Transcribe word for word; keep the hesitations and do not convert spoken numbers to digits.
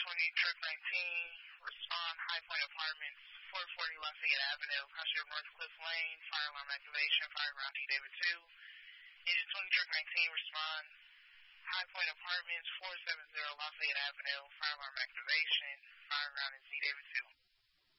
twenty Truck nineteen, respond High Point Apartments, four forty Lafayette Avenue, Passenger North Cliff Lane, fire alarm activation, fire ground D David two. Engine twenty Truck nineteen, respond High Point Apartments, four seventy Lafayette Avenue, fire alarm activation, fire ground is D David two.